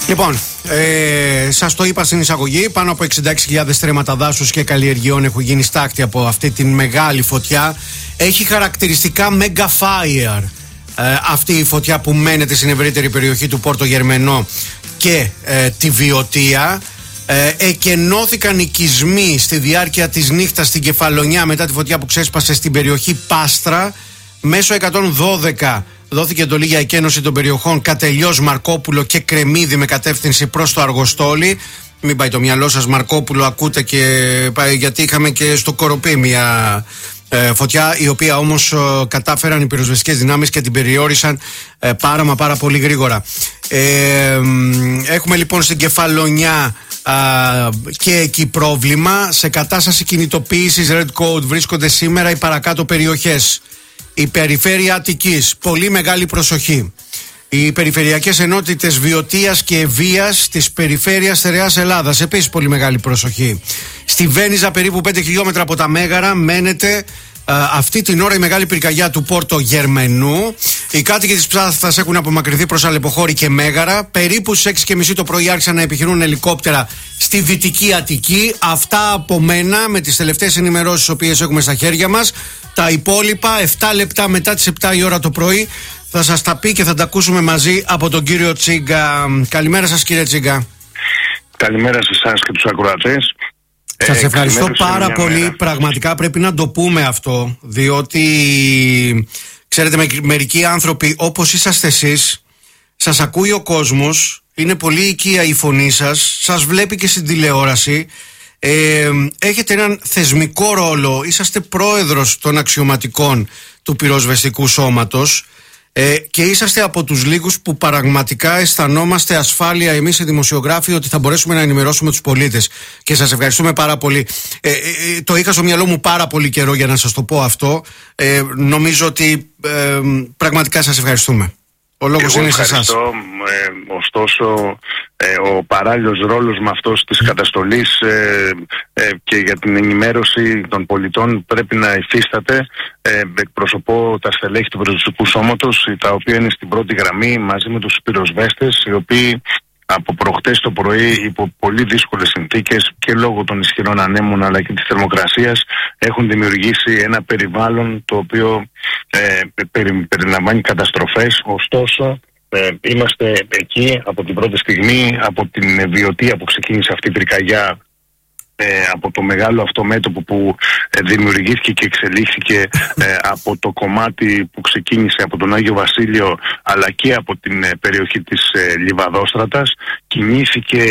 Λοιπόν, σας το είπα στην εισαγωγή, πάνω από 66.000 στρέμματα δάσους και καλλιεργειών έχουν γίνει στάκτη από αυτή την μεγάλη φωτιά. Έχει χαρακτηριστικά mega fire αυτή η φωτιά που μένεται στην ευρύτερη περιοχή του Πόρτο Γερμενό και τη Βιωτία. Εκενώθηκαν οικισμοί στη διάρκεια της νύχτας στην Κεφαλονιά μετά τη φωτιά που ξέσπασε στην περιοχή Πάστρα. Μέσω 112 δόθηκε εντολή για εκένωση των περιοχών Κατελιός, Μαρκόπουλο και Κρεμμύδι με κατεύθυνση προς το Αργοστόλι. Μην πάει το μυαλό σας, Μαρκόπουλο, ακούτε, και γιατί είχαμε και στο Κοροπή μια φωτιά, η οποία όμως κατάφεραν οι πυροσβεστικές δυνάμεις και την περιόρισαν πάρα πολύ γρήγορα. Έχουμε λοιπόν στην Κεφαλονιά και εκεί πρόβλημα. Σε κατάσταση κινητοποίησης Red Code βρίσκονται σήμερα οι παρακάτω περιοχές. Η περιφέρεια Αττικής, πολύ μεγάλη προσοχή. Οι περιφερειακές ενότητες Βιωτίας και Ευβοίας της περιφέρειας Στερεάς Ελλάδας, επίσης πολύ μεγάλη προσοχή. Στη Βένιζα, περίπου 5 χιλιόμετρα από τα Μέγαρα, μένεται αυτή την ώρα η μεγάλη πυρκαγιά του Πόρτο Γερμενού. Οι κάτοικοι της Ψάθας έχουν απομακρυνθεί προς Αλεποχώρη και Μέγαρα. Περίπου στις 6:30 το πρωί άρχισαν να επιχειρούν ελικόπτερα στη Δυτική Αττική. Αυτά από μένα με τις τελευταίες ενημερώσεις τις οποίες έχουμε στα χέρια μας. Τα υπόλοιπα 7 λεπτά μετά τις 7 η ώρα το πρωί θα σας τα πει και θα τα ακούσουμε μαζί από τον κύριο Τσίγκα. Καλημέρα σας, κύριε Τσίγκα. Καλημέρα σε εσάς και τους ακροατές. Σας ευχαριστώ πάρα πολύ. Μέρα. Πραγματικά πρέπει να το πούμε αυτό, διότι ξέρετε, μερικοί άνθρωποι όπως είσαστε εσείς, σας ακούει ο κόσμος, είναι πολύ οικία η φωνή σας, σας βλέπει και στην τηλεόραση. Έχετε έναν θεσμικό ρόλο, είσαστε πρόεδρος των αξιωματικών του πυροσβεστικού σώματος και είσαστε από τους λίγους που πραγματικά αισθανόμαστε ασφάλεια εμείς οι δημοσιογράφοι ότι θα μπορέσουμε να ενημερώσουμε τους πολίτες, και σας ευχαριστούμε πάρα πολύ. Το είχα στο μυαλό μου πάρα πολύ καιρό για να σας το πω αυτό. Νομίζω ότι πραγματικά σας ευχαριστούμε. Ο λόγος είναι σε εσάς. Ωστόσο, ο παράλληλος ρόλος με αυτός της καταστολής και για την ενημέρωση των πολιτών πρέπει να υφίσταται. Εκπροσωπώ τα στελέχη του πυροσβεστικού σώματος, τα οποία είναι στην πρώτη γραμμή μαζί με τους πυροσβέστες, οι οποίοι από προχτές το πρωί, υπό πολύ δύσκολες συνθήκες και λόγω των ισχυρών ανέμων αλλά και της θερμοκρασίας, έχουν δημιουργήσει ένα περιβάλλον το οποίο περιλαμβάνει καταστροφές. Ωστόσο, είμαστε εκεί από την πρώτη στιγμή, από την Βιωτία που ξεκίνησε αυτή η πυρκαγιά, από το μεγάλο αυτό μέτωπο που δημιουργήθηκε και εξελίχθηκε από το κομμάτι που ξεκίνησε από τον Άγιο Βασίλειο αλλά και από την περιοχή της Λιβαδόστρατας, κινήθηκε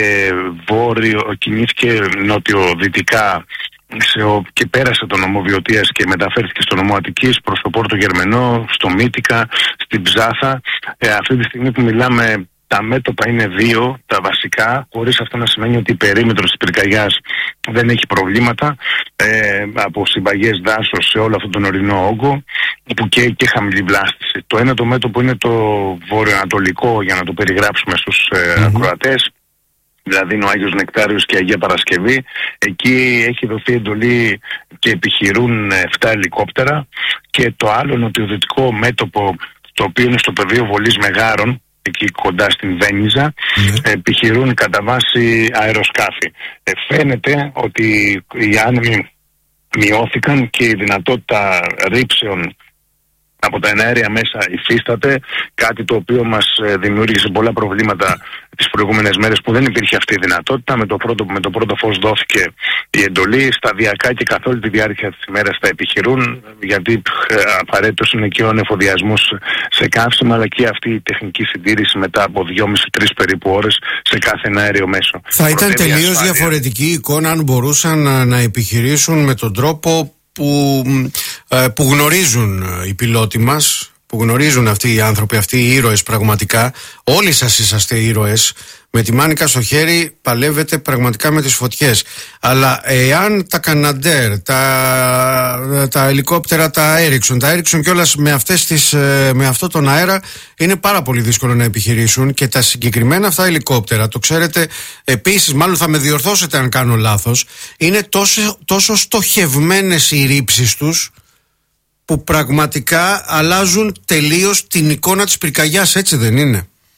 νοτιοδυτικά και πέρασε το νομό Βιωτίας και μεταφέρθηκε στο νομό Αττικής προς το Πόρτο Γερμενό, στο Μύτικα, στην Ψάθα. Αυτή τη στιγμή που μιλάμε, τα μέτωπα είναι 2, τα βασικά, χωρίς αυτό να σημαίνει ότι η περίμετρος της πυρκαγιάς δεν έχει προβλήματα, από συμπαγές δάσος σε όλο αυτόν τον ορεινό όγκο, που και χαμηλή βλάστηση. Το ένα το μέτωπο είναι το βορειοανατολικό, για να το περιγράψουμε στους ακροατές, δηλαδή είναι ο Άγιος Νεκτάριος και η Αγία Παρασκευή. Εκεί έχει δοθεί εντολή και επιχειρούν 7 ελικόπτερα. Και το άλλο νοτιοδυτικό μέτωπο, το οποίο είναι στο πεδίο βολής Μεγάρων, εκεί κοντά στην Βένιζα, επιχειρούν κατά βάση αεροσκάφη. Φαίνεται ότι οι άνεμοι μειώθηκαν και η δυνατότητα ρήψεων από τα εναέρια μέσα υφίσταται, κάτι το οποίο μας δημιούργησε πολλά προβλήματα τις προηγούμενες μέρες που δεν υπήρχε αυτή η δυνατότητα. Με το πρώτο φως δόθηκε η εντολή, σταδιακά και καθ' όλη τη διάρκεια της ημέρας θα επιχειρούν, γιατί απαραίτητος είναι και ο ανεφοδιασμός σε καύσιμα, αλλά και αυτή η τεχνική συντήρηση μετά από 2,5-3 περίπου ώρες σε κάθε εναέριο μέσο. Θα ήταν τελείως διαφορετική η εικόνα αν μπορούσαν να επιχειρήσουν με τον τρόπο που γνωρίζουν οι πιλότοι μας, που γνωρίζουν αυτοί οι άνθρωποι, αυτοί οι ήρωες πραγματικά. Όλοι σας είσαστε ήρωες. Με τη μάνικα στο χέρι παλεύετε πραγματικά με τις φωτιές. Αλλά εάν τα Καναντέρ, τα ελικόπτερα, τα Έριξον κιόλας με αυτό τον αέρα, είναι πάρα πολύ δύσκολο να επιχειρήσουν, και τα συγκεκριμένα αυτά ελικόπτερα, το ξέρετε επίσης, μάλλον θα με διορθώσετε αν κάνω λάθος, είναι τόσο στοχευμένες οι ρήψεις τους, που πραγματικά αλλάζουν τελείως την εικόνα της πυρκαγιάς, έτσι δεν είναι?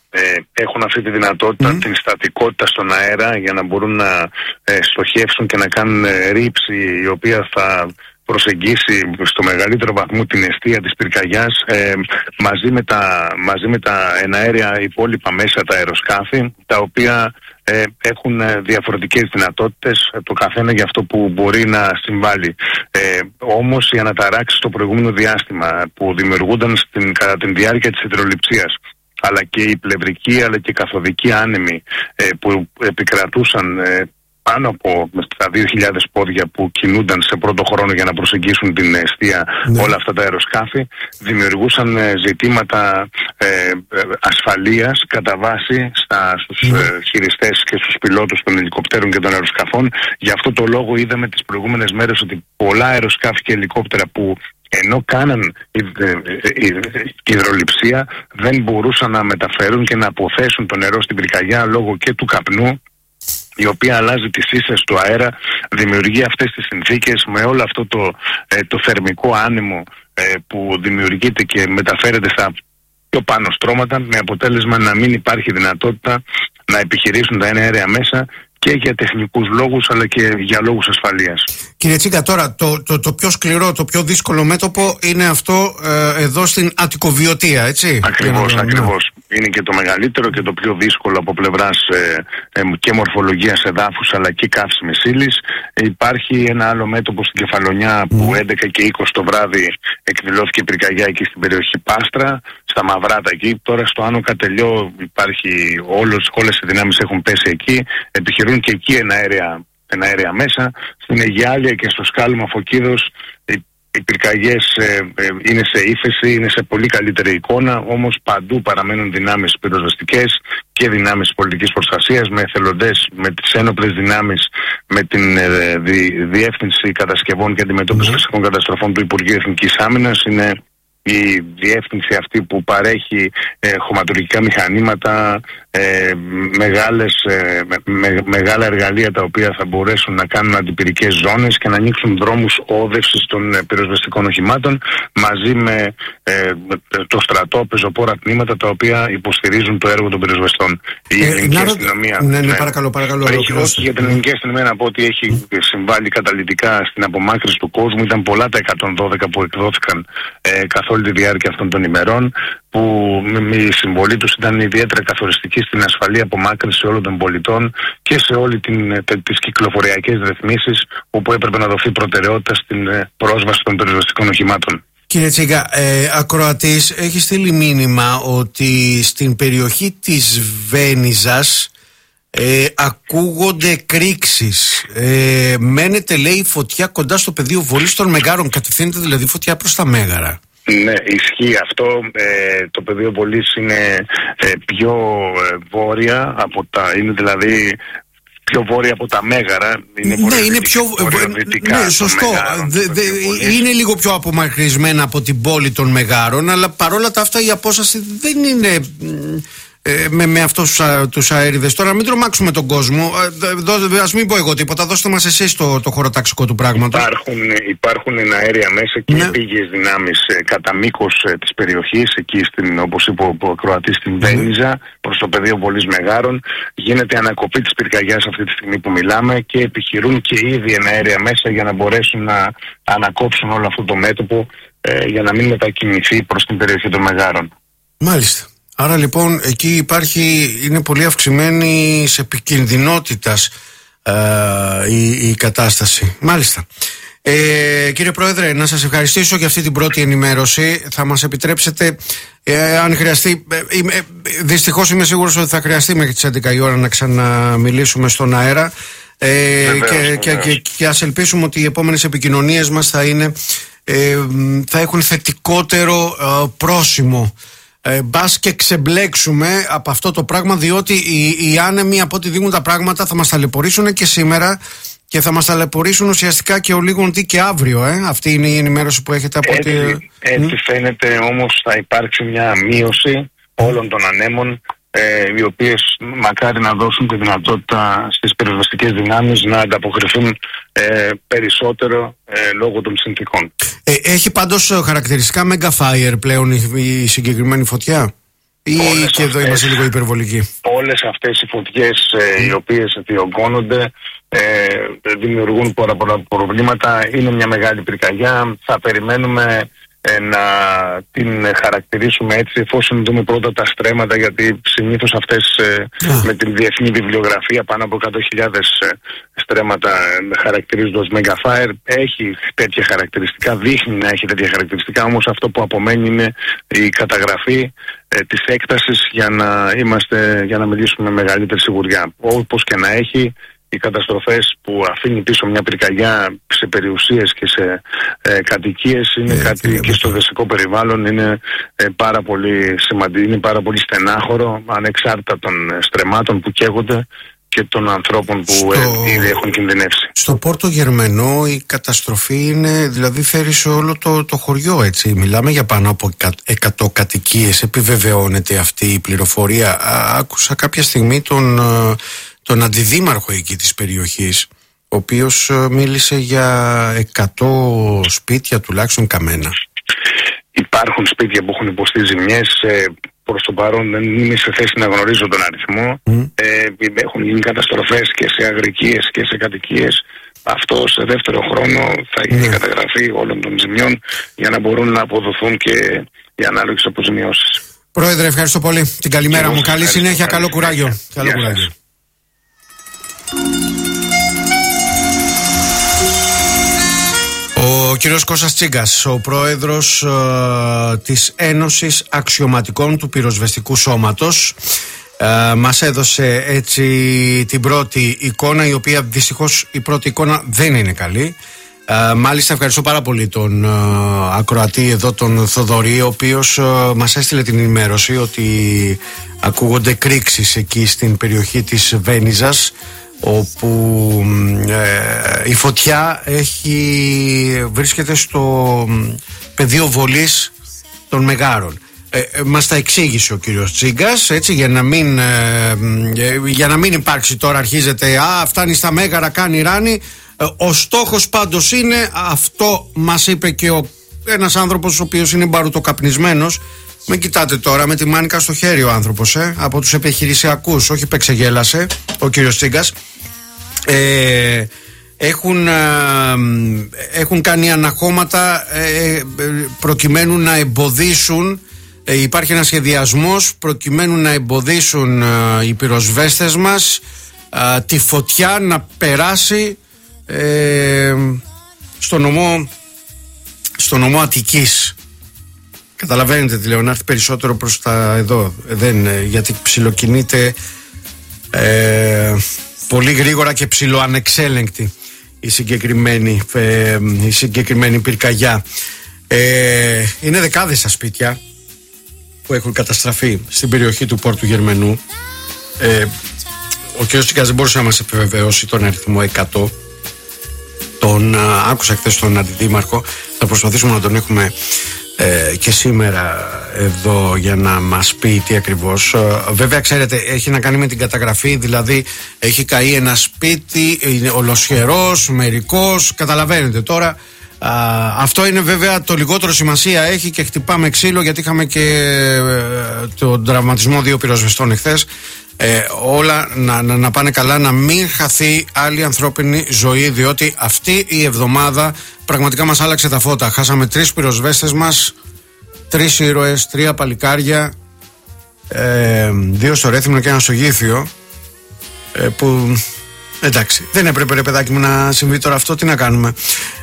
έχουν αυτή τη δυνατότητα, την στατικότητα στον αέρα για να μπορούν να στοχεύσουν και να κάνουν ρήψη η οποία θα προσεγγίσει στο μεγαλύτερο βαθμό την εστία της πυρκαγιάς μαζί με τα εναέρια υπόλοιπα μέσα, τα αεροσκάφη, τα οποία έχουν διαφορετικές δυνατότητες, το καθένα για αυτό που μπορεί να συμβάλλει. Όμως οι αναταράξεις στο προηγούμενο διάστημα που δημιουργούνταν κατά τη διάρκεια της υδρολειψίας, αλλά και η πλευρική αλλά και η καθοδική άνεμοι που επικρατούσαν πάνω από τα 2.000 πόδια που κινούνταν σε πρώτο χρόνο για να προσεγγίσουν την εστία όλα αυτά τα αεροσκάφη, δημιουργούσαν ζητήματα ασφαλείας κατά βάση στους χειριστές και στους πιλότους των ελικοπτέρων και των αεροσκαφών. Γι' αυτό το λόγο είδαμε τις προηγούμενες μέρες ότι πολλά αεροσκάφη και ελικόπτερα που ενώ κάναν υδρολειψία δεν μπορούσαν να μεταφέρουν και να αποθέσουν το νερό στην πυρκαγιά λόγω και του καπνού, η οποία αλλάζει τις ίσες του αέρα, δημιουργεί αυτές τις συνθήκες με όλο αυτό το θερμικό άνεμο που δημιουργείται και μεταφέρεται στα πιο πάνω στρώματα, με αποτέλεσμα να μην υπάρχει δυνατότητα να επιχειρήσουν τα εναέρια μέσα και για τεχνικούς λόγους αλλά και για λόγους ασφαλείας. Κύριε Τσίγκα, τώρα το πιο σκληρό, το πιο δύσκολο μέτωπο είναι αυτό εδώ στην Αττικοβιωτία, έτσι? Ακριβώς. Είναι και το μεγαλύτερο και το πιο δύσκολο από πλευράς και μορφολογίας εδάφους αλλά και καύσιμης ύλης. Υπάρχει ένα άλλο μέτωπο στην Κεφαλονιά που 11 και 20 το βράδυ εκδηλώθηκε πυρκαγιά εκεί στην περιοχή Πάστρα, στα Μαυράτα εκεί. Τώρα στο Άνω Κατελιό υπάρχει όλες οι δυνάμεις έχουν πέσει εκεί, επιχειρούν και εκεί εναέρια μέσα. Στην Αιγιάλια και στο σκάλωμα Φωκίδος οι πυρκαγιές είναι σε ύφεση, είναι σε πολύ καλύτερη εικόνα, όμως παντού παραμένουν δυνάμεις πυροσβεστικές και δυνάμεις πολιτικής προστασίας, με εθελοντές, με τις ένοπλες δυνάμεις, με την Διεύθυνση Κατασκευών και Αντιμετώπισης Φυσικών Καταστροφών του Υπουργείου Εθνικής Άμυνας. Είναι η διεύθυνση αυτή που παρέχει χωματουργικά μηχανήματα, μεγάλα εργαλεία τα οποία θα μπορέσουν να κάνουν αντιπυρικές ζώνες και να ανοίξουν δρόμους όδευσης των πυροσβεστικών οχημάτων, μαζί με το στρατό, πεζοπόρα τμήματα τα οποία υποστηρίζουν το έργο των πυροσβεστών. Η ελληνική αστυνομία. Παρακαλώ. Όχι για την ελληνική αστυνομία να πω ότι έχει συμβάλει καταλυτικά στην απομάκρυνση του κόσμου. Ήταν πολλά τα 112 που εκδόθηκαν καθ' όλη τη διάρκεια αυτών των ημερών, που η συμβολή τους ήταν ιδιαίτερα καθοριστική στην ασφαλή απομάκρυνση όλων των πολιτών και σε όλη τις κυκλοφοριακές ρυθμίσεις, όπου έπρεπε να δοθεί προτεραιότητα στην πρόσβαση των πυροσβεστικών οχημάτων. Κύριε Τσίγκα, ακροατής έχει στείλει μήνυμα ότι στην περιοχή της Βένιζας ακούγονται κρίξεις. Μένεται, λέει, φωτιά κοντά στο πεδίο βολής των Μεγάρων. Κατευθύνεται δηλαδή φωτιά προς τα Μέγαρα. Ναι, ισχύει αυτό. Το πεδίο βολής είναι πιο βόρεια είναι δηλαδή πιο βόρεια από τα Μέγαρα. Είναι πιο ναι, σωστό. Είναι λίγο πιο απομακρυσμένα από την πόλη των Μεγάρων, αλλά παρόλα τα αυτά η απόσταση δεν είναι με αυτούς τους αέριδες. Τώρα μην τρομάξουμε τον κόσμο. Ας μην πω εγώ τίποτα. Δώστε μας εσείς το χωροταξικό του πράγματος. Υπάρχουν αέρια μέσα και πήγες δυνάμεις κατά μήκος της περιοχής, εκεί όπως είπε ο ακροατής, στην Βένιζα, προς το πεδίο βολής Μεγάρων. Γίνεται ανακοπή της πυρκαγιάς αυτή τη στιγμή που μιλάμε και επιχειρούν και ήδη αέρια μέσα για να μπορέσουν να ανακόψουν όλο αυτό το μέτωπο για να μην μετακινηθεί προς την περιοχή των Μεγάρων. Μάλιστα. Άρα λοιπόν εκεί είναι πολύ αυξημένη σε επικινδυνότητας η κατάσταση. Μάλιστα. Κύριε Πρόεδρε, να σας ευχαριστήσω για αυτή την πρώτη ενημέρωση. Θα μας επιτρέψετε, αν χρειαστεί, δυστυχώς είμαι σίγουρος ότι θα χρειαστεί μέχρι τις 11 η ώρα να ξαναμιλήσουμε στον αέρα, και ας ελπίσουμε ότι οι επόμενες επικοινωνίες μας θα έχουν θετικότερο πρόσημο. Μπας και ξεμπλέξουμε από αυτό το πράγμα, διότι οι άνεμοι, από ό,τι δείχνουν τα πράγματα, θα μας ταλαιπωρήσουν και σήμερα και θα μας ταλαιπωρήσουν ουσιαστικά και ο λίγον τι και αύριο. Αυτή είναι η ενημέρωση που έχετε από έτσι φαίνεται, όμως θα υπάρξει μια μείωση όλων των ανέμων, οι οποίες μακάρι να δώσουν τη δυνατότητα στις πυροσβεστικές δυνάμεις να ανταποκριθούν περισσότερο λόγω των συνθήκων. Έχει πάντως χαρακτηριστικά mega fire πλέον η συγκεκριμένη φωτιά. ή και εδώ είμαστε λίγο υπερβολικοί? Όλες αυτές οι φωτιές οι οποίες διωγγώνονται δημιουργούν πολλά προβλήματα. Είναι μια μεγάλη πυρκαγιά. Θα περιμένουμε να την χαρακτηρίσουμε έτσι, εφόσον δούμε πρώτα τα στρέμματα, γιατί συνήθως αυτές με την διεθνή βιβλιογραφία πάνω από 100.000 στρέμματα χαρακτηρίζονται ως Megafire. Έχει τέτοια χαρακτηριστικά, δείχνει να έχει τέτοια χαρακτηριστικά, όμως αυτό που απομένει είναι η καταγραφή της έκτασης για να μιλήσουμε με μεγαλύτερη σιγουριά. Όπως και να έχει, οι καταστροφές που αφήνει πίσω μια πυρκαγιά σε περιουσίες και σε κατοικίες είναι κάτι και στο δασικό περιβάλλον είναι πάρα πολύ σημαντικό, είναι πάρα πολύ στενάχωρο, ανεξάρτητα των στρεμμάτων που καίγονται και των ανθρώπων που ήδη έχουν κινδυνεύσει. Στο Πόρτο Γερμενό η καταστροφή είναι, δηλαδή φέρει σε όλο το χωριό, έτσι. Μιλάμε για πάνω από 100 κατοικίες. Επιβεβαιώνεται αυτή η πληροφορία? Άκουσα κάποια στιγμή τον αντιδήμαρχο εκεί της περιοχής, ο οποίος μίλησε για 100 σπίτια τουλάχιστον καμένα. Υπάρχουν σπίτια που έχουν υποστεί ζημιές. Προς το παρόν δεν είμαι σε θέση να γνωρίζω τον αριθμό. Έχουν γίνει καταστροφές και σε αγρικίες και σε κατοικίες. Αυτό σε δεύτερο χρόνο θα γίνει καταγραφή όλων των ζημιών για να μπορούν να αποδοθούν και οι ανάλογες αποζημιώσεις. Πρόεδρε, ευχαριστώ πολύ. Την καλημέρα μου. Καλή συνέχεια, καλό κουράγιο. Καλό κουράγιο. Ο κύριος Κώστας Τσίγκας, ο πρόεδρος της Ένωσης Αξιωματικών του Πυροσβεστικού Σώματος, μας έδωσε έτσι την πρώτη εικόνα, η οποία δυστυχώς η πρώτη εικόνα δεν είναι καλή. Μάλιστα ευχαριστώ πάρα πολύ τον ακροατή εδώ, τον Θοδωρή, ο οποίος μας έστειλε την ενημέρωση ότι ακούγονται κρίξεις εκεί στην περιοχή της Βένιζας, όπου η φωτιά βρίσκεται στο πεδίο βολής των Μεγάρων. Μας τα εξήγησε ο κύριος Τσίγκας, έτσι, για να μην υπάρξει τώρα, αρχίζεται φτάνει στα Μέγαρα, κάνει ράνι. Ο στόχος πάντως είναι, αυτό μας είπε και ένας άνθρωπος ο οποίος είναι μπαρουτοκαπνισμένος. Με κοιτάτε τώρα με τη μάνικα στο χέρι ο άνθρωπος, από τους επιχειρησιακούς, όχι πεξεγέλασε ο κύριος Τσίγκας. Έχουν κάνει αναχώματα προκειμένου να εμποδίσουν, υπάρχει ένας σχεδιασμός προκειμένου να εμποδίσουν οι πυροσβέστες μας τη φωτιά να περάσει στο νομό Αττικής. Καταλαβαίνετε τι λέω, να έρθει περισσότερο προς τα εδώ, γιατί ψιλοκινείται πολύ γρήγορα και ψιλοανεξέλεγκτη η συγκεκριμένη πυρκαγιά. Είναι δεκάδες τα σπίτια που έχουν καταστραφεί στην περιοχή του Πόρτου Γερμενού. Ο κ. Τσίγκας δεν μπορούσε να μας επιβεβαιώσει τον αριθμό 100. Τον άκουσα χθες τον αντιδήμαρχο. Θα προσπαθήσουμε να τον έχουμε και σήμερα εδώ για να μας πει τι ακριβώς. Βέβαια ξέρετε, έχει να κάνει με την καταγραφή, δηλαδή έχει καεί ένα σπίτι, είναι ολοσχερός, μερικός, καταλαβαίνετε τώρα. Αυτό είναι βέβαια το λιγότερο σημασία έχει και χτυπάμε ξύλο, γιατί είχαμε και τον τραυματισμό 2 πυροσβεστών εχθές. Όλα να πάνε καλά, να μην χαθεί άλλη ανθρώπινη ζωή, διότι αυτή η εβδομάδα πραγματικά μας άλλαξε τα φώτα. Χάσαμε 3 πυροσβέστες μας, 3 ήρωες, 3 παλικάρια, 2 στο Ρέθυμνο και 1 στο Γήθιο, που εντάξει, δεν έπρεπε ρε παιδάκι μου να συμβεί τώρα αυτό, τι να κάνουμε.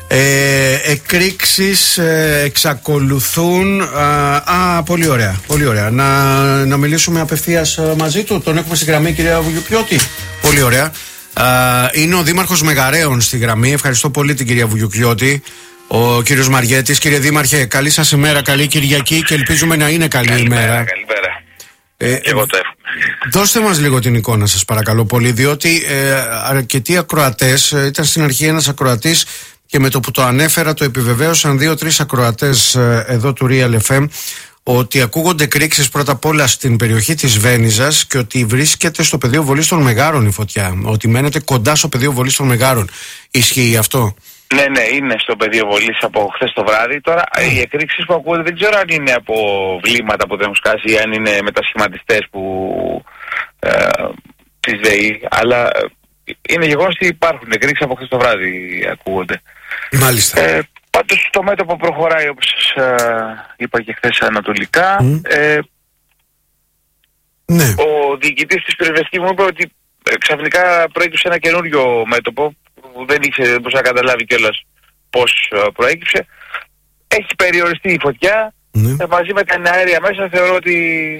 Εκρήξεις εξακολουθούν. Πολύ ωραία, πολύ ωραία. Να μιλήσουμε απευθείας μαζί του. Τον έχουμε στη γραμμή, κυρία Βουγιουκλιώτη. Πολύ ωραία. Είναι ο Δήμαρχος Μεγαρέων στη γραμμή. Ευχαριστώ πολύ την κυρία Βουγιουκλιώτη. Ο κύριος Μαριέτης. Κύριε Δήμαρχε, καλή σας ημέρα, καλή Κυριακή και ελπίζουμε να είναι καλή ημέρα. Καλημέρα. Εγώ το έχω. Δώστε μας λίγο την εικόνα σας παρακαλώ πολύ, διότι αρκετοί ακροατές, ήταν στην αρχή ένας ακροατής και με το που το ανέφερα το επιβεβαίωσαν 2-3 ακροατές εδώ του Real FM, ότι ακούγονται κρίξεις πρώτα απ' όλα στην περιοχή της Βένιζας και ότι βρίσκεται στο πεδίο βολής των Μεγάρων η φωτιά, ότι μένετε κοντά στο πεδίο βολής των Μεγάρων. Ισχύει αυτό? Ναι, είναι στο πεδίο βολής από χθες το βράδυ. Τώρα οι εκρήξεις που ακούγονται δεν ξέρω αν είναι από βλήματα που δεν έχουν σκάσει ή αν είναι μετασχηματιστές της ΔΕΗ, αλλά είναι γεγονός ότι υπάρχουν εκρήξεις από χθες το βράδυ ακούγονται. Μάλιστα. Πάντως το μέτωπο προχωράει, όπως είπα και χθες, ανατολικά. Ναι. Ο διοικητής της πυροσβεστικής μου είπε ότι ξαφνικά προέκυψε ένα καινούριο μέτωπο που δεν ήξερε, πώς να καταλάβει κιόλας πώς προέκυψε. Έχει περιοριστεί η φωτιά, μαζί με τα αέρια μέσα θεωρώ ότι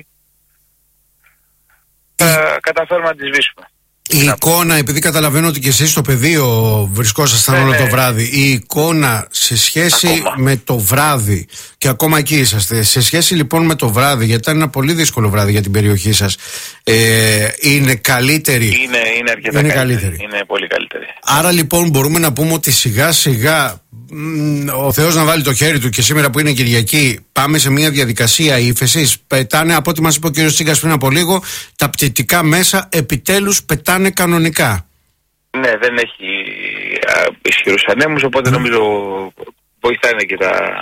καταφέρουμε να τη σβήσουμε. Η εικόνα, επειδή καταλαβαίνω ότι και εσείς στο πεδίο βρισκόσασταν όλο το βράδυ, η εικόνα σε σχέση με το βράδυ, και ακόμα εκεί είσαστε, σε σχέση λοιπόν με το βράδυ, γιατί ήταν ένα πολύ δύσκολο βράδυ για την περιοχή σας, είναι καλύτερη? Είναι αρκετά καλύτερη. Είναι πολύ καλύτερη. Άρα λοιπόν μπορούμε να πούμε ότι σιγά σιγά ο Θεός να βάλει το χέρι του, και σήμερα που είναι Κυριακή πάμε σε μια διαδικασία ύφεσης. Πετάνε, από ό,τι μας είπε ο κ. Τσίγκας πριν από λίγο, τα πτυτικά μέσα επιτέλους πετάνε κανονικά. Ναι, δεν έχει ισχυρούς ανέμους, οπότε νομίζω βοηθάνε και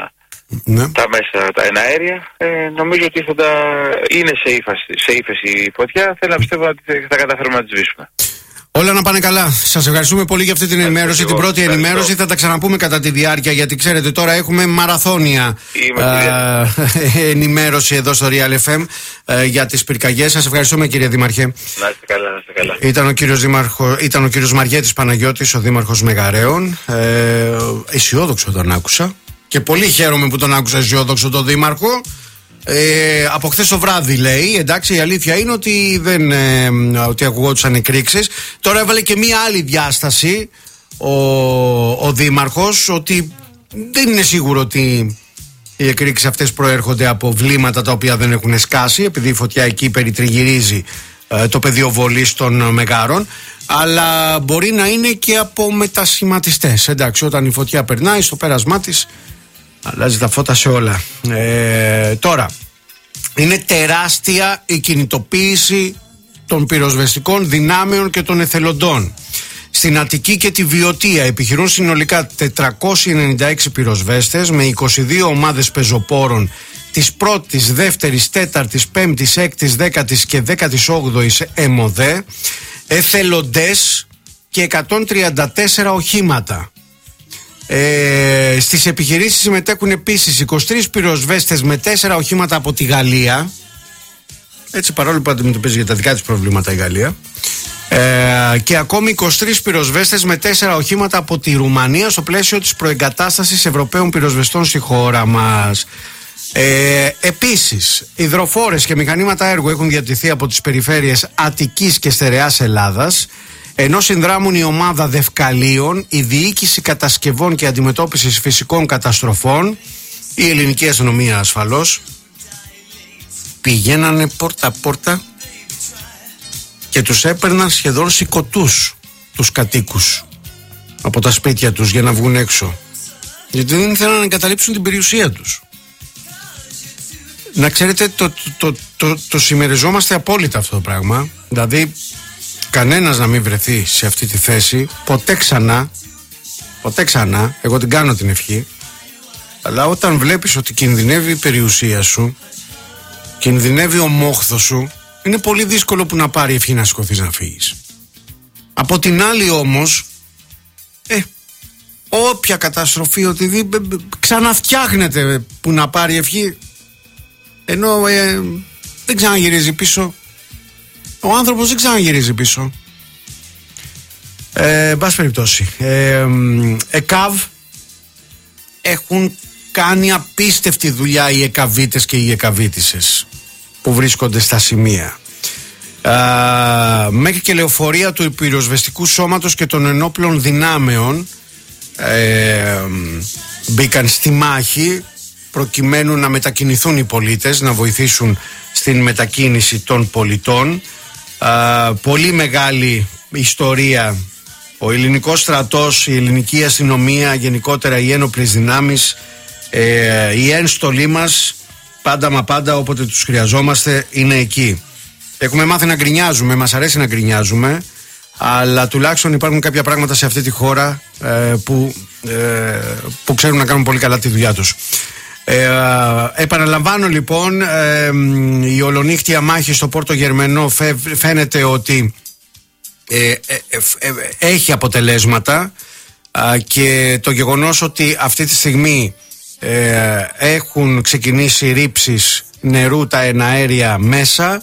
τα μέσα, τα εναέρια. Νομίζω ότι είναι σε ύφεση η φωτιά. Θέλω να πιστεύω ότι θα καταφέρουμε να τη σβήσουμε. Όλα να πάνε καλά. Σας ευχαριστούμε πολύ για αυτή την ενημέρωση. Την πρώτη ενημέρωση θα τα ξαναπούμε κατά τη διάρκεια, γιατί ξέρετε τώρα έχουμε μαραθώνια ενημέρωση εδώ στο Real FM για τις πυρκαγιές. Σας ευχαριστούμε, κύριε Δήμαρχε. Να είστε καλά, να είστε καλά. Ήταν ο κύριος Μαριέτης Παναγιώτης, ο Δήμαρχος Μεγαρέων. Αισιόδοξο τον άκουσα και πολύ χαίρομαι που τον άκουσα αισιόδοξο τον Δήμαρχο. Από χθες το βράδυ λέει, εντάξει, η αλήθεια είναι ότι ότι ακουγόντουσαν εκρήξεις. Τώρα έβαλε και μία άλλη διάσταση ο Δήμαρχος, ότι δεν είναι σίγουρο ότι οι εκρήξεις αυτές προέρχονται από βλήματα τα οποία δεν έχουν σκάσει, επειδή η φωτιά εκεί περιτριγυρίζει το πεδίο βολής των Μεγάρων, αλλά μπορεί να είναι και από μετασχηματιστές. Εντάξει, όταν η φωτιά περνάει στο πέρασμά της αλλάζει τα φώτα σε όλα. Τώρα, είναι τεράστια η κινητοποίηση των πυροσβεστικών δυνάμεων και των εθελοντών. Στην Αττική και τη Βιωτία επιχειρούν συνολικά 496 πυροσβέστες με 22 ομάδες πεζοπόρων της 1ης, 2ης, 4ης, 5ης, 6ης, 10ης και 18ης ΕΜΟΔΕ, εθελοντές και 134 οχήματα. Στις επιχειρήσεις συμμετέχουν επίσης 23 πυροσβέστες με 4 οχήματα από τη Γαλλία, έτσι, παρόλο που αντιμετωπίζει για τα δικά της προβλήματα η Γαλλία, και ακόμη 23 πυροσβέστες με 4 οχήματα από τη Ρουμανία στο πλαίσιο της προεγκατάστασης Ευρωπαίων πυροσβεστών στη χώρα μας. Επίσης, υδροφόρες και μηχανήματα έργου έχουν διατηθεί από τις περιφέρειες Αττικής και Στερεάς Ελλάδας, ενώ συνδράμουν η ομάδα Δευκαλίων, η Διοίκηση Κατασκευών και Αντιμετώπισης Φυσικών Καταστροφών, η Ελληνική Αστυνομία ασφαλώς. Πηγαίνανε πόρτα-πόρτα και τους έπαιρναν σχεδόν σηκωτούς τους κατοίκους από τα σπίτια τους για να βγουν έξω, γιατί δεν ήθελαν να εγκαταλείψουν την περιουσία τους. Να ξέρετε, το συμμεριζόμαστε απόλυτα αυτό το πράγμα. Δηλαδή κανένας να μην βρεθεί σε αυτή τη θέση ποτέ ξανά, εγώ την κάνω την ευχή, αλλά όταν βλέπεις ότι κινδυνεύει η περιουσία σου, κινδυνεύει ο μόχθος σου, είναι πολύ δύσκολο που να πάρει ευχή να σηκωθείς να φύγεις. Από την άλλη όμως, όποια καταστροφή, ότι ξαναφτιάχνεται που να πάρει ευχή, ενώ δεν ξαναγυρίζει πίσω. Ο άνθρωπος δεν ξαναγυρίζει πίσω. Εν πάση περιπτώσει, ΕΚΑΒ έχουν κάνει απίστευτη δουλειά οι ΕΚΑΒίτες και οι ΕΚΑΒίτισσες που βρίσκονται στα σημεία. Μέχρι και λεωφορεία του πυροσβεστικού σώματος και των ενόπλων δυνάμεων μπήκαν στη μάχη προκειμένου να μετακινηθούν οι πολίτες, να βοηθήσουν στην μετακίνηση των πολιτών. Πολύ μεγάλη ιστορία. Ο ελληνικός στρατός, η ελληνική αστυνομία, γενικότερα οι ένοπλες δυνάμεις, η ένστολή μας, πάντα μα πάντα όποτε τους χρειαζόμαστε είναι εκεί. Έχουμε μάθει να γκρινιάζουμε, μας αρέσει να γκρινιάζουμε, Αλλά τουλάχιστον υπάρχουν κάποια πράγματα σε αυτή τη χώρα που ξέρουν να κάνουν πολύ καλά τη δουλειά τους. Επαναλαμβάνω λοιπόν, η ολονύχτια μάχη στο Πόρτο Γερμενό φαίνεται ότι έχει αποτελέσματα, και το γεγονός ότι αυτή τη στιγμή έχουν ξεκινήσει ρήψεις νερού τα εναέρια μέσα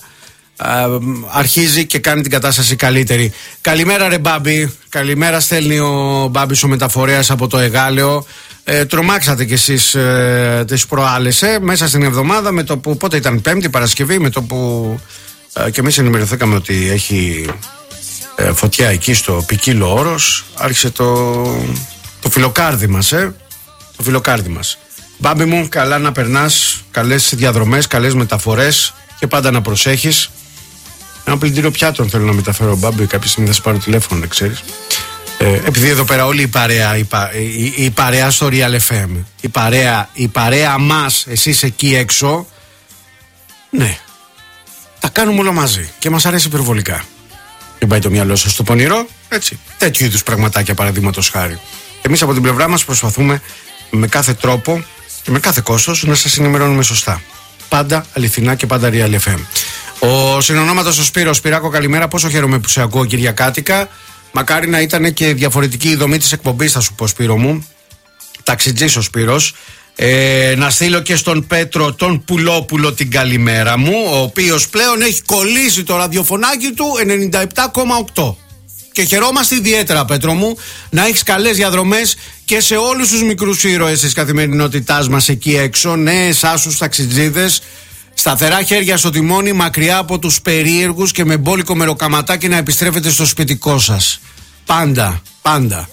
αρχίζει και κάνει την κατάσταση καλύτερη. Καλημέρα ρε Μπάμπη. Καλημέρα, στέλνει ο Μπάμπης ο μεταφορέας από το Εγάλεο. Τρομάξατε κι εσείς τις προάλλες μέσα στην εβδομάδα, με το που πότε ήταν, Πέμπτη, Παρασκευή, με το που και εμείς ενημερωθήκαμε ότι έχει φωτιά εκεί στο Ποικίλο Όρος. Άρχισε το φιλοκάρδι μας, το φιλοκάρδι μας. Μπάμπη μου, καλά να περνάς, καλές διαδρομές, καλές μεταφορές και πάντα να προσέχεις. Ένα πλυντήριο πιάτων θέλω να μεταφέρω, Μπάμπη, κάποια στιγμή θα σου πάρω τηλέφωνο, δεν ξέρεις. Επειδή εδώ πέρα όλη η παρέα στο Real FM, η παρέα μας, εσείς εκεί έξω, ναι, τα κάνουμε όλα μαζί και μας αρέσει υπερβολικά. Δεν πάει το μυαλό σας στο πονηρό, έτσι. Τέτοιου είδους πραγματάκια, παραδείγματος χάρη. Εμείς από την πλευρά μας προσπαθούμε με κάθε τρόπο και με κάθε κόστος να σας ενημερώνουμε σωστά. Πάντα αληθινά και πάντα Real FM. Ο συνονόματος ο Σπύρος. Σπυράκο, καλημέρα. Πόσο χαίρομαι που σε ακούω, Κυριακάτικα. Μακάρι να ήταν και διαφορετική η δομή της εκπομπής, θα σου πω, Σπύρο μου. Ταξιτζής ο Σπύρος. Να στείλω και στον Πέτρο τον Πουλόπουλο την καλημέρα μου, ο οποίος πλέον έχει κολλήσει το ραδιοφωνάκι του 97,8. Και χαιρόμαστε ιδιαίτερα, Πέτρο μου, να έχεις καλές διαδρομές και σε όλους τους μικρούς ήρωες της καθημερινότητάς μας εκεί έξω. Ναι, εσάς τους ταξιτζίδες, σταθερά χέρια στο τιμόνι, μακριά από τους περίεργους και με μπόλικο μεροκαματάκι να επιστρέφετε στο σπιτικό σας. Πάντα, πάντα.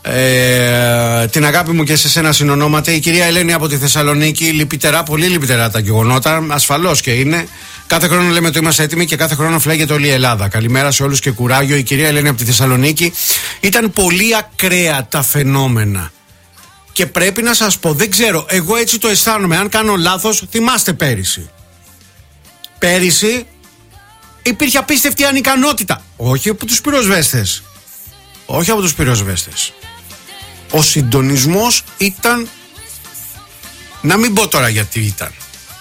Την αγάπη μου και σε σένα συνονόμαται. Η κυρία Ελένη από τη Θεσσαλονίκη. Λυπητερά, πολύ λυπητερά τα γεγονότα. Ασφαλώς και είναι. Κάθε χρόνο λέμε ότι είμαστε έτοιμοι και κάθε χρόνο φλέγεται όλη η Ελλάδα. Καλημέρα σε όλους και κουράγιο. Η κυρία Ελένη από τη Θεσσαλονίκη. Ήταν πολύ ακραία τα φαινόμενα. Και πρέπει να σας πω, δεν ξέρω, εγώ έτσι το αισθάνομαι. Αν κάνω λάθος, θυμάστε πέρυσι. Πέρυσι υπήρχε απίστευτη ανικανότητα. Όχι από τους πυροσβέστες. Όχι από τους πυροσβέστες. Ο συντονισμός ήταν, να μην πω τώρα γιατί ήταν.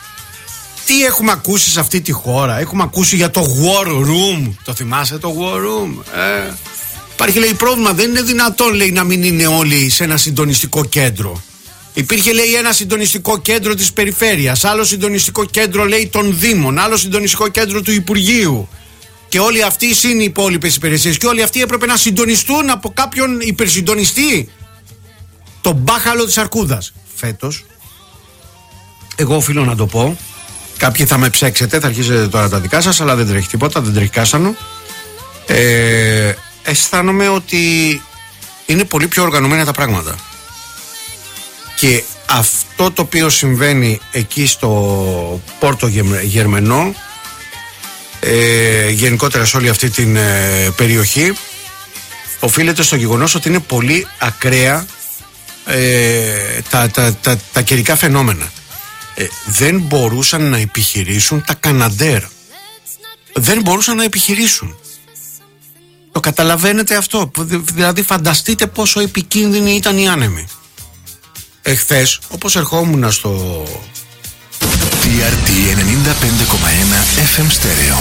Τι έχουμε ακούσει σε αυτή τη χώρα? Έχουμε ακούσει για το War Room. Το θυμάσαι το War Room? Υπάρχει, λέει, πρόβλημα. Δεν είναι δυνατόν, λέει, να μην είναι όλοι σε ένα συντονιστικό κέντρο. Υπήρχε, λέει, ένα συντονιστικό κέντρο της περιφέρειας, άλλο συντονιστικό κέντρο, λέει, των Δήμων, άλλο συντονιστικό κέντρο του Υπουργείου. Και όλοι αυτοί είναι οι υπόλοιπες υπηρεσίες. Και όλοι αυτοί έπρεπε να συντονιστούν από κάποιον υπερσυντονιστή. Το μπάχαλο της Αρκούδας. Φέτος, εγώ οφείλω να το πω, κάποιοι θα με ψέξετε, θα αρχίσετε τώρα τα δικά σας, αλλά δεν τρέχει τίποτα, δεν τρέχει κάστανο. Αισθάνομαι ότι είναι πολύ πιο οργανωμένα τα πράγματα. Και αυτό το οποίο συμβαίνει εκεί στο Πόρτο Γερμενό, γενικότερα σε όλη αυτή την περιοχή, οφείλεται στο γεγονός ότι είναι πολύ ακραία τα καιρικά φαινόμενα. Δεν μπορούσαν να επιχειρήσουν τα Καναντέρ. Δεν μπορούσαν να επιχειρήσουν. Το καταλαβαίνετε αυτό? Δηλαδή φανταστείτε πόσο επικίνδυνοι ήταν οι άνεμοι. Εχθές, όπως ερχόμουν στο TRT 95,1 FM Stereo.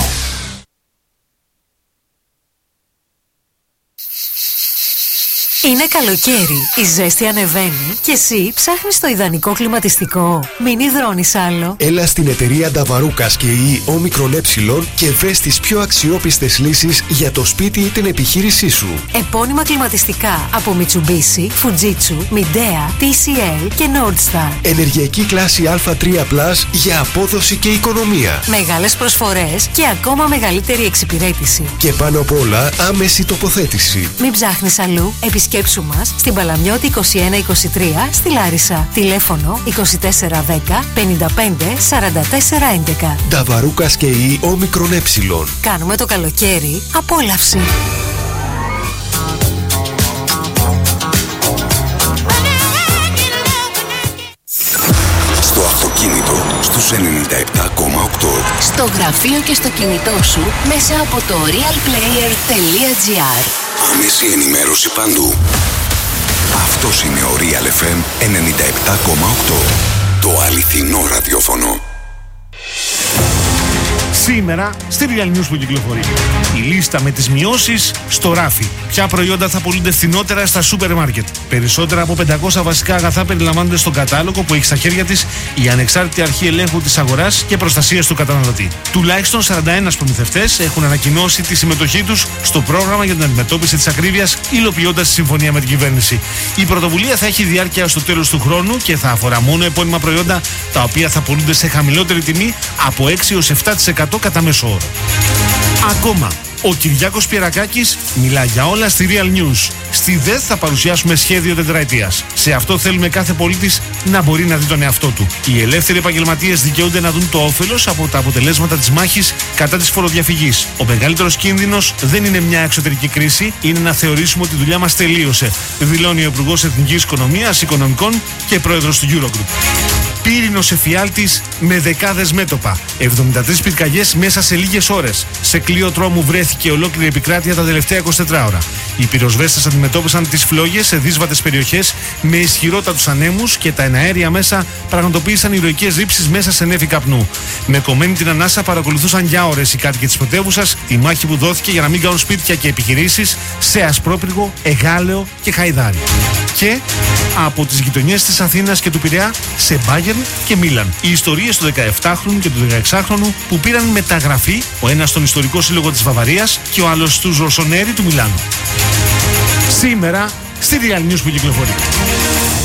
Είναι καλοκαίρι, η ζέστη ανεβαίνει και εσύ ψάχνεις το ιδανικό κλιματιστικό. Μην υδρώνεις άλλο. Έλα στην εταιρεία Νταβαρούκας και η Όμικρον Ε και βρες τις πιο αξιόπιστες λύσεις για το σπίτι ή την επιχείρησή σου. Επώνυμα κλιματιστικά από Mitsubishi, Fujitsu, Midea, TCL και Nordstar. Ενεργειακή κλάση Α3+ για απόδοση και οικονομία. Μεγάλες προσφορές και ακόμα μεγαλύτερη εξυπηρέτηση. Και πάνω απ' όλα άμεση τοποθέτηση. Μην ψάχνεις αλλού, επισκέψου μας στην Παλαμιώτη 2123 στη Λάρισα. Τηλέφωνο 2410 55 44 11. Νταβαρούκας και η Όμικρον Ε. Κάνουμε το καλοκαίρι απόλαυση. Στο αυτοκίνητο στους 97,8. Στο γραφείο και στο κινητό σου μέσα από το realplayer.gr. Άμεση ενημέρωση παντού. Αυτός είναι ο Real FM 97,8. Το αληθινό ραδιόφωνο. Σήμερα στη Real News που κυκλοφορεί. Η λίστα με τις μειώσεις στο ράφι. Ποια προϊόντα θα πωλούνται φθηνότερα στα σούπερ μάρκετ. Περισσότερα από 500 βασικά αγαθά περιλαμβάνονται στον κατάλογο που έχει στα χέρια της η Ανεξάρτητη Αρχή Ελέγχου της Αγοράς και Προστασίας του Καταναλωτή. Τουλάχιστον 41 προμηθευτές έχουν ανακοινώσει τη συμμετοχή τους στο πρόγραμμα για την αντιμετώπιση της ακρίβειας, υλοποιώντας τη συμφωνία με την κυβέρνηση. Η πρωτοβουλία θα έχει διάρκεια στο τέλος του χρόνου και θα αφορά μόνο επώνυμα προϊόντα τα οποία θα πωλούνται σε χαμηλότερη τιμή από 6 έως 7% κατά μέσο όρο. Ακόμα, ο Κυριάκος Πιερακάκης μιλά για όλα στη Real News. Στη ΔΕΘ θα παρουσιάσουμε σχέδιο τετραετίας. Σε αυτό θέλουμε κάθε πολίτης να μπορεί να δει τον εαυτό του. Οι ελεύθεροι επαγγελματίες δικαιούνται να δουν το όφελος από τα αποτελέσματα της μάχης κατά της φοροδιαφυγής. Ο μεγαλύτερος κίνδυνος δεν είναι μια εξωτερική κρίση, είναι να θεωρήσουμε ότι η δουλειά μας τελείωσε, δηλώνει ο Υπουργός Εθνικής Οικονομίας, Οικονομικών και Πρόεδρος του Eurogroup. Πύρινος εφιάλτης με δεκάδες μέτωπα. 73 πυρκαγιές μέσα σε λίγες ώρες. Σε κλείο τρόμου βρέθηκε ολόκληρη επικράτεια τα τελευταία 24 ώρα. Οι πυροσβέστες αντιμετώπισαν τις φλόγες σε δύσβατες περιοχές με ισχυρότατους ανέμους και τα εναέρια μέσα πραγματοποίησαν ηρωικές ρήψεις μέσα σε νέφη καπνού. Με κομμένη την ανάσα παρακολουθούσαν για ώρες οι κάτοικοι της πρωτεύουσας τη μάχη που δόθηκε για να μην κάνουν σπίτια και επιχειρήσεις σε Ασπρόπυργο, Εγάλεο και Χαϊδάρι. Και από τις γειτονιές της Αθήνας και του Πειραιά σε Bayern και Μίλαν. Οι ιστορίες του 17χρονου και του 16χρονου που πήραν μεταγραφή, ο ένας στον ιστορικό σύλλογο της Βαβαρίας και ο άλλος στους Ροσονέρι του Μιλάνου. Σήμερα στη Real News που κυκλοφορεί.